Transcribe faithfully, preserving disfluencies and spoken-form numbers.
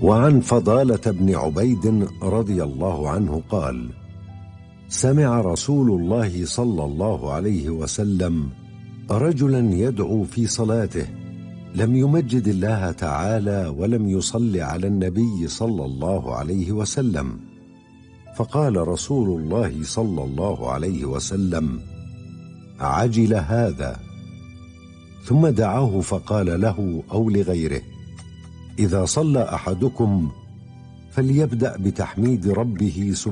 وعن فضالة بن عبيد رضي الله عنه قال: سمع رسول الله صلى الله عليه وسلم رجلا يدعو في صلاته لم يمجد الله تعالى ولم يصل على النبي صلى الله عليه وسلم، فقال رسول الله صلى الله عليه وسلم: عجل هذا. ثم دعاه فقال له أو لغيره: إذا صلى أحدكم فليبدأ بتحميد ربه سبحانه